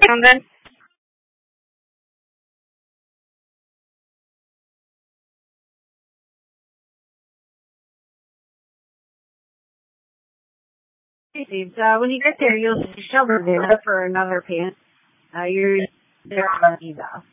And then, Steve, when you get there, you'll see Shelby there for another pant. You're there on Eva.